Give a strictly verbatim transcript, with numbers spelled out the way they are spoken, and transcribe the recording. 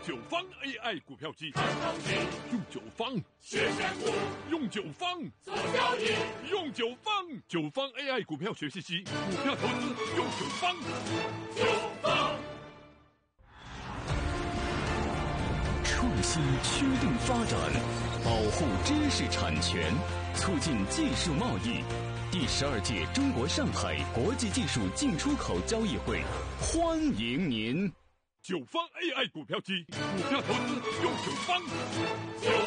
九方 A I 股票机， 用九方学选股， 用九方做交易， 用九方九方 A I 股票学习机，股票投资用九方。 九方创新驱动发展，保护知识产权，促进技术贸易。第十二届中国上海国际技术进出口交易会，欢迎您！ 九方 A I 股票机，股票投资用九方。 九